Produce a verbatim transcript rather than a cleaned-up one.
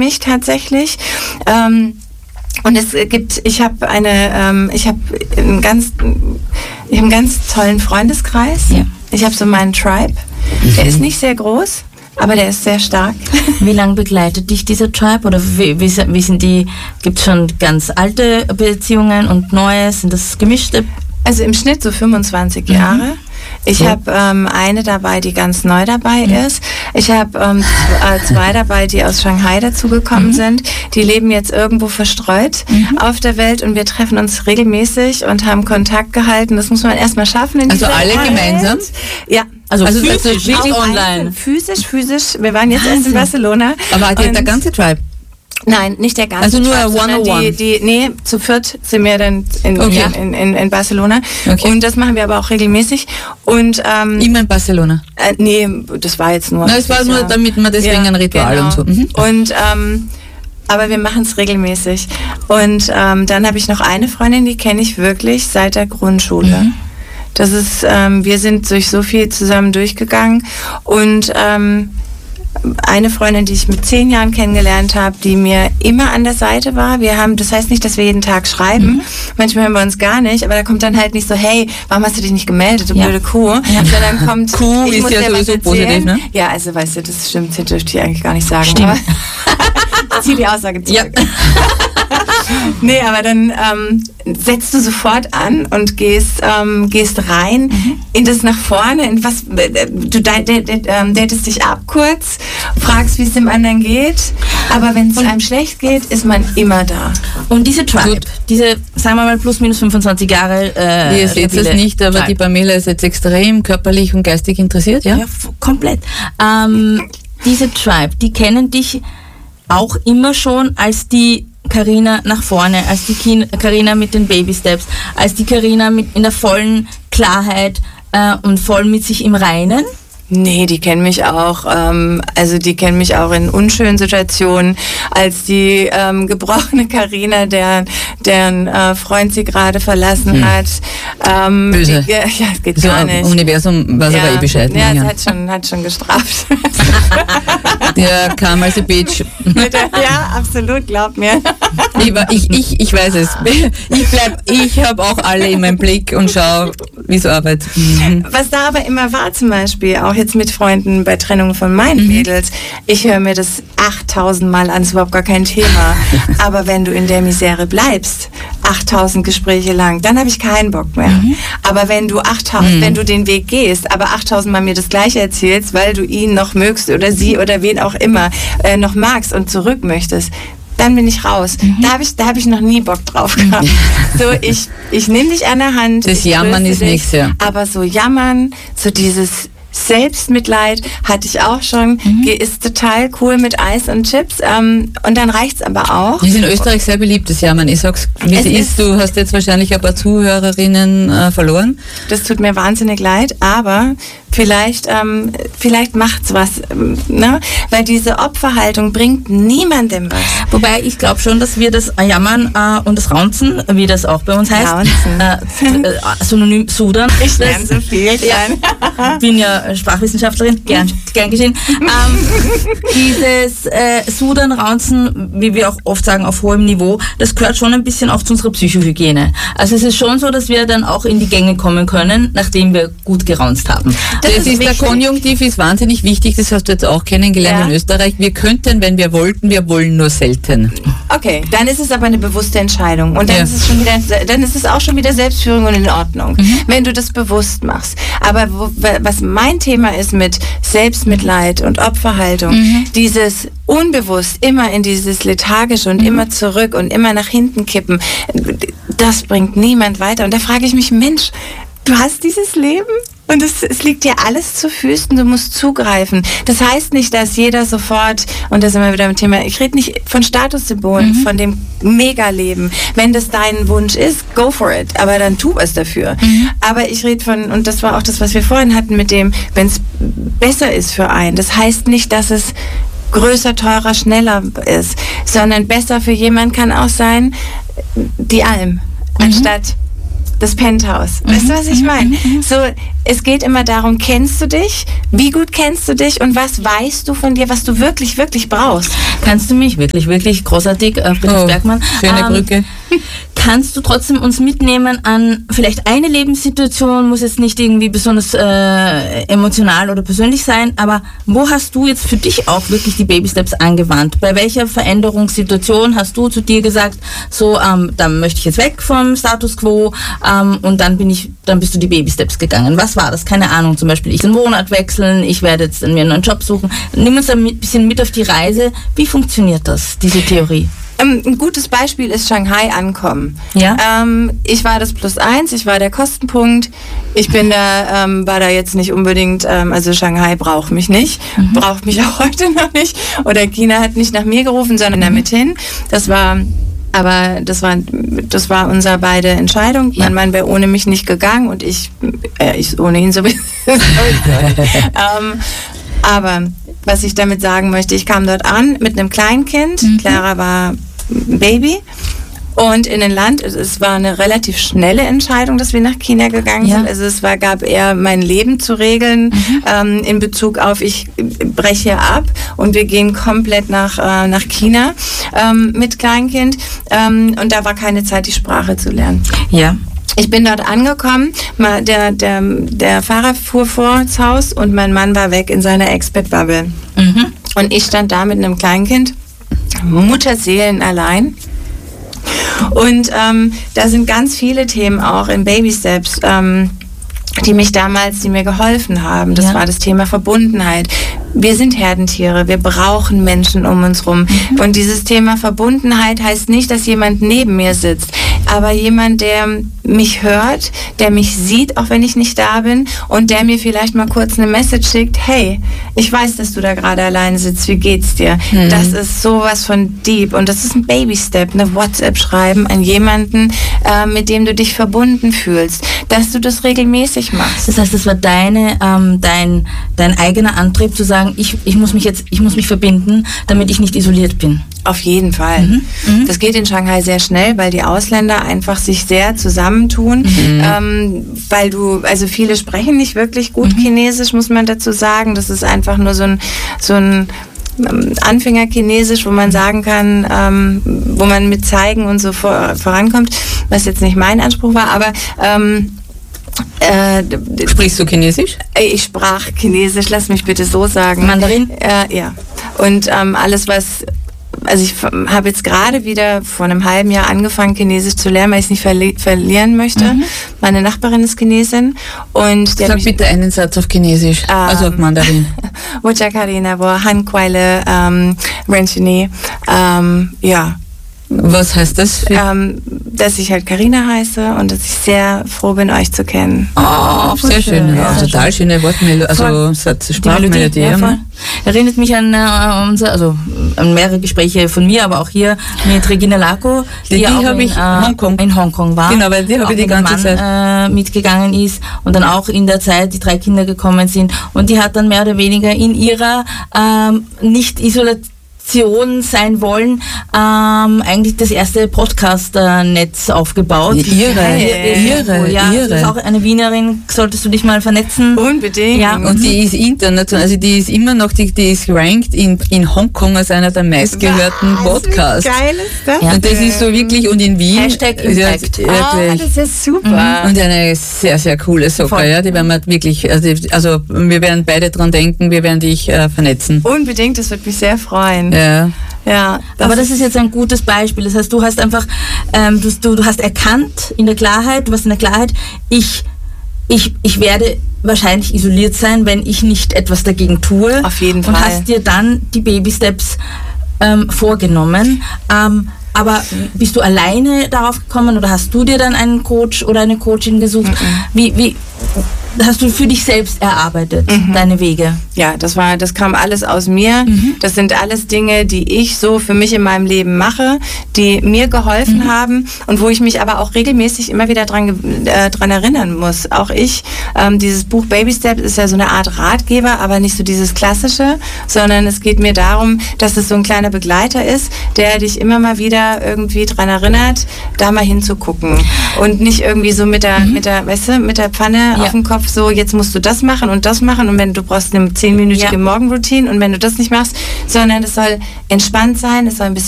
mich tatsächlich. Ähm, und es gibt, ich habe eine, ähm, ich habe einen ganz, ich habe einen ganz tollen Freundeskreis. Ja. Ich habe so meinen Tribe. Mhm. Der ist nicht sehr groß, aber der ist sehr stark. Wie lange begleitet dich dieser Tribe? Oder wie, wie, wie sind die, gibt es schon ganz alte Beziehungen und neue? Sind das gemischte? Also im Schnitt so fünfundzwanzig mhm. Jahre. Ich so. habe ähm, eine dabei, die ganz neu dabei mhm. ist. Ich habe ähm, zwei dabei, die aus Shanghai dazugekommen mhm. sind. Die leben jetzt irgendwo verstreut mhm. auf der Welt und wir treffen uns regelmäßig und haben Kontakt gehalten. Das muss man erstmal schaffen. In also alle Welt. Gemeinsam? Ja. Also, also physisch, nicht online? Physisch, physisch. Wir waren jetzt erst in Barcelona. Aber der, der ganze Tribe? Nein, nicht der ganze Also nur Tribe, one-on-one? Die, die, nee, zu viert sind wir dann in, okay. in, in, in Barcelona. Okay. Und das machen wir aber auch regelmäßig. Und, ähm, immer in Barcelona? Äh, nee, das war jetzt nur... Na, es war nur, ja. damit man deswegen ja, ein Ritual genau. und so. Mhm. Und, ähm, aber wir machen es regelmäßig. Und ähm, dann habe ich noch eine Freundin, die kenne ich wirklich seit der Grundschule. Mhm. Das ist, ähm, wir sind durch so viel zusammen durchgegangen und ähm, eine Freundin, die ich mit zehn Jahren kennengelernt habe, die mir immer an der Seite war. Wir haben, das heißt nicht, dass wir jeden Tag schreiben. Mhm. Manchmal hören wir uns gar nicht, aber da kommt dann halt nicht so, hey, warum hast du dich nicht gemeldet, du ja. blöde Kuh? Ja. Sondern kommt, Kuh ich ist muss ja sowieso positiv, ne? Ja, also weißt du, das stimmt, das dürfte ich eigentlich gar nicht sagen. Stimmt. Zieh die Aussage zurück. Ja. Nee, aber dann ähm, setzt du sofort an und gehst, ähm, gehst rein mhm. in das nach vorne, in was du datest dich ab kurz, fragst, wie es dem anderen geht, aber wenn es einem schlecht geht, ist man immer da. Und diese Tribe, Gut. diese, sagen wir mal, plus minus fünfundzwanzig Jahre... Äh, Ihr seht das nicht, aber Tribe. Die Pamela ist jetzt extrem körperlich und geistig interessiert, ja? Ja, f- komplett. Ähm, diese Tribe, die kennen dich auch immer schon als die Carina nach vorne, als die Carina mit den Baby Steps, als die Carina mit in der vollen Klarheit äh, und voll mit sich im Reinen? Nee, die kennen mich auch, ähm, also die kennen mich auch in unschönen Situationen, als die ähm, gebrochene Carina, deren, deren äh, Freund sie gerade verlassen hm. hat. Ähm, Böse. Die, ja, es geht so gar nicht. Universum war ja, aber eh Bescheid. Ja, es ja. hat schon, hat schon gestraft. Der kam als a bitch. Ja, absolut, glaub mir. Lieber, ich, ich, ich weiß es. Ich bleib, ich habe auch alle in meinem Blick und schaue, wie es arbeitet. Mhm. Was da aber immer war zum Beispiel, auch jetzt mit Freunden bei Trennung von meinen mhm. Mädels, ich höre mir das achttausend Mal an, ist überhaupt gar kein Thema. Aber wenn du in der Misere bleibst, achttausend Gespräche lang, dann habe ich keinen Bock mehr. Mhm. Aber wenn du achttausend, mhm. wenn du den Weg gehst, aber achttausend Mal mir das Gleiche erzählst, weil du ihn noch mögst oder sie oder wen auch immer äh, noch magst und zurück möchtest, dann bin ich raus. Mhm. Da habe ich, da hab ich noch nie Bock drauf gehabt. So, ich, ich nehme dich an der Hand. Das Jammern ist nichts, ja. Aber so jammern, so dieses Selbstmitleid hatte ich auch schon, mhm. ist total cool mit Eis und Chips ähm, und dann reicht's aber auch. Die ist in Österreich sehr beliebt, das Jammern. Ich sag's, wie es ist, du hast jetzt wahrscheinlich ein paar Zuhörerinnen äh, verloren. Das tut mir wahnsinnig leid, aber vielleicht, ähm, vielleicht macht's was, ähm, ne? Weil diese Opferhaltung bringt niemandem was. Wobei ich glaube schon, dass wir das Jammern äh, und das Raunzen, wie das auch bei uns heißt, äh, äh, synonym Sudern. Ich lerne so viel. Ja. Bin ja Sprachwissenschaftlerin, gern, gern geschehen. Ähm, dieses äh, Sudern, Raunzen, wie wir auch oft sagen, auf hohem Niveau, das gehört schon ein bisschen auch zu unserer Psychohygiene. Also es ist schon so, dass wir dann auch in die Gänge kommen können, nachdem wir gut geraunzt haben. Das, das ist, ist der Konjunktiv ist wahnsinnig wichtig, das hast du jetzt auch kennengelernt ja. in Österreich. Wir könnten, wenn wir wollten, wir wollen nur selten. Okay, dann ist es aber eine bewusste Entscheidung und dann, ja. ist, es schon wieder, dann ist es auch schon wieder Selbstführung und in Ordnung, mhm. wenn du das bewusst machst. Aber wo, was mein Thema ist mit Selbstmitleid und Opferhaltung, mhm. dieses unbewusst immer in dieses Lethargische und mhm. immer zurück und immer nach hinten kippen, das bringt niemand weiter. Und da frage ich mich, Mensch, du hast dieses Leben und es, es liegt dir alles zu Füßen, du musst zugreifen. Das heißt nicht, dass jeder sofort, und da sind wir wieder im Thema, ich rede nicht von Statussymbolen, mhm. von dem Megaleben. Wenn das dein Wunsch ist, go for it, aber dann tu was dafür. Mhm. Aber ich rede von, und das war auch das, was wir vorhin hatten mit dem, wenn es besser ist für einen, das heißt nicht, dass es größer, teurer, schneller ist, sondern besser für jemanden kann auch sein, die Alm, mhm. anstatt das Penthouse. Weißt du, was ich meine? So, es geht immer darum, kennst du dich? Wie gut kennst du dich? Und was weißt du von dir, was du wirklich, wirklich brauchst? Kannst du mich wirklich, wirklich großartig, äh, Britta Oh, Bergmann. schöne ähm, Brücke. Kannst du trotzdem uns mitnehmen an vielleicht eine Lebenssituation, muss jetzt nicht irgendwie besonders äh, emotional oder persönlich sein, aber wo hast du jetzt für dich auch wirklich die Baby Steps angewandt? Bei welcher Veränderungssituation hast du zu dir gesagt, so, ähm, dann möchte ich jetzt weg vom Status Quo ähm, und dann bin ich, dann bist du die Baby Steps gegangen. Was war das? Keine Ahnung, zum Beispiel ich den Monat wechseln, ich werde jetzt mir einen neuen Job suchen. Nimm uns ein bisschen mit auf die Reise. Wie funktioniert das, diese Theorie? Ein gutes Beispiel ist Shanghai ankommen. Ja. Ähm, ich war das Plus eins, ich war der Kostenpunkt. Ich bin da, ähm, war da jetzt nicht unbedingt, ähm, also Shanghai braucht mich nicht, mhm. braucht mich auch heute noch nicht. Oder China hat nicht nach mir gerufen, sondern mhm. damit hin. Das war, aber das war, das war unsere beide Entscheidung. Ja. Mein Mann wäre ohne mich nicht gegangen und ich, äh, ich ohnehin sowieso. ähm, aber was ich damit sagen möchte, ich kam dort an mit einem Kleinkind. Mhm. Clara war Baby. Und in den Land, es war eine relativ schnelle Entscheidung, dass wir nach China gegangen ja. sind. Also es war, gab eher mein Leben zu regeln mhm. ähm, in Bezug auf, ich breche ab und wir gehen komplett nach, äh, nach China ähm, mit Kleinkind. Ähm, und da war keine Zeit, die Sprache zu lernen. Ja. Ich bin dort angekommen, der, der, der Fahrer fuhr vor ins Haus und mein Mann war weg in seiner Expat-Bubble. Mhm. Und ich stand da mit einem Kleinkind, Mutterseelen allein. Und ähm, da sind ganz viele Themen auch in Baby Steps, ähm, die mich damals, die mir geholfen haben. Das ja. war das Thema Verbundenheit. Wir sind Herdentiere, wir brauchen Menschen um uns rum. Mhm. Und dieses Thema Verbundenheit heißt nicht, dass jemand neben mir sitzt, aber jemand, der mich hört, der mich sieht, auch wenn ich nicht da bin und der mir vielleicht mal kurz eine Message schickt, hey, ich weiß, dass du da gerade alleine sitzt, wie geht's dir? Mhm. Das ist sowas von deep und das ist ein Baby-Step, eine WhatsApp schreiben an jemanden, äh, mit dem du dich verbunden fühlst, dass du das regelmäßig machst. Das heißt, das war deine, ähm, dein, dein eigener Antrieb zu sagen, ich, ich muss mich jetzt, ich muss mich verbinden, damit ich nicht isoliert bin. Auf jeden Fall. Mhm. Mhm. Das geht in Shanghai sehr schnell, weil die Ausländer einfach sich sehr zusammentun, mhm. ähm, weil du, also viele sprechen nicht wirklich gut mhm. Chinesisch, muss man dazu sagen. Das ist einfach nur so ein, so ein Anfänger-Chinesisch, wo man sagen kann, ähm, wo man mit zeigen und so vor, vorankommt, was jetzt nicht mein Anspruch war, aber ähm, Äh, Sprichst du Chinesisch? Ich sprach Chinesisch, lass mich bitte so sagen. Mandarin? Äh, ja. Und ähm, alles, was... Also ich habe jetzt gerade wieder vor einem halben Jahr angefangen, Chinesisch zu lernen, weil ich es nicht verli- verlieren möchte. Mhm. Meine Nachbarin ist Chinesin. Und Sag mich, bitte einen Satz auf Chinesisch, ähm, also auf Mandarin. Wocha Karina, wo Han Kuaile, ähm, Renchini, ähm, ja. Was heißt das? Ähm, dass ich halt Carina heiße und dass ich sehr froh bin, euch zu kennen. Oh, sehr schön. schön. Ja, total schöne Wortmelodie, also Satz, Sprachmelodie. Ja, erinnert mich an äh, unser, also an mehrere Gespräche von mir, aber auch hier mit Regina Laco, die, die auch in, ich äh, Hongkong. in Hongkong war. Genau, weil die habe ich die ganze Mann, Zeit äh, mitgegangen ist und dann auch in der Zeit die drei Kinder gekommen sind und die hat dann mehr oder weniger in ihrer ähm, Nicht-Isolation sein wollen, ähm, eigentlich das erste Podcast-Netz aufgebaut. Ihre, ihre, ja, ihre. Du bist auch eine Wienerin, solltest du dich mal vernetzen. Unbedingt. Ja. Und die ist international, also die ist immer noch, die, die ist ranked in, in Hongkong als einer der meistgehörten Was? Podcasts. Wie geil ist das? Ja. Und das ist so wirklich, und in Wien. Hashtag Impact. Ja, oh, das ist super. Mhm. Und eine sehr, sehr coole Socke, ja, die werden wir wirklich, also, die, also wir werden beide dran denken, wir werden dich äh, vernetzen. Unbedingt, das würde mich sehr freuen. Ja. Ja, das aber das ist jetzt ein gutes Beispiel. Das heißt, du hast einfach, ähm, du, du, du hast erkannt in der Klarheit, du warst in der Klarheit, ich, ich, ich werde wahrscheinlich isoliert sein, wenn ich nicht etwas dagegen tue. Auf jeden Fall. Und hast dir dann die Baby-Steps ähm, vorgenommen. Ähm, aber bist du alleine darauf gekommen oder hast du dir dann einen Coach oder eine Coachin gesucht? Mhm. Wie, wie, hast du für dich selbst erarbeitet, Mhm. deine Wege. Ja, das war, das kam alles aus mir. Mhm. Das sind alles Dinge, die ich so für mich in meinem Leben mache, die mir geholfen Mhm. haben und wo ich mich aber auch regelmäßig immer wieder dran, ge- äh, dran erinnern muss. Auch ich, ähm, dieses Buch Baby Steps ist ja so eine Art Ratgeber, aber nicht so dieses Klassische, sondern es geht mir darum, dass es so ein kleiner Begleiter ist, der dich immer mal wieder irgendwie dran erinnert, da mal hinzugucken und nicht irgendwie so mit der, Mhm. mit der, weißt du, mit der Pfanne Ja. auf dem Kopf so, jetzt musst du das machen und das machen und wenn du brauchst eine zehnminütige Ja. Morgenroutine und wenn du das nicht machst, sondern es soll entspannt sein, es soll ein bisschen